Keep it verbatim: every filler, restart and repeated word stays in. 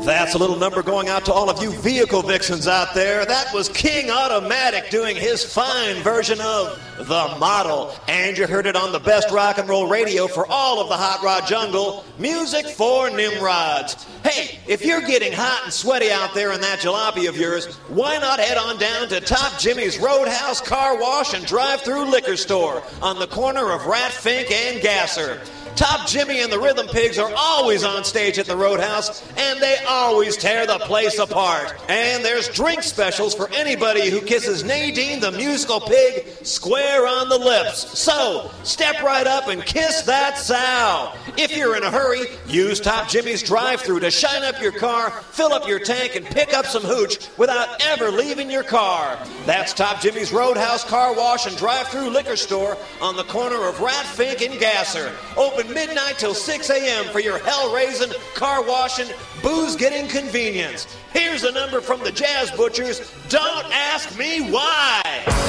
That's a little number going out to all of you vehicle vixens out there. That was King Automatic doing his fine version of The Model. And you heard it on the best rock and roll radio for all of the hot rod jungle, Music for Nimrods. Hey, if you're getting hot and sweaty out there in that jalopy of yours, why not head on down to Top Jimmy's Roadhouse Car Wash and Drive-Thru Liquor Store on the corner of Rat Fink and Gasser. Top Jimmy and the Rhythm Pigs are always on stage at the Roadhouse, and they always tear the place apart. And there's drink specials for anybody who kisses Nadine the Musical Pig square on the lips. So, step right up and kiss that sow. If you're in a hurry, use Top Jimmy's drive-thru to shine up your car, fill up your tank, and pick up some hooch without ever leaving your car. That's Top Jimmy's Roadhouse Car Wash and Drive-Thru Liquor Store on the corner of Rat Fink and Gasser. Open midnight till six a.m. for your hell-raising, car-washing, booze-getting convenience. Here's a number from the Jazz Butchers. Don't ask me why.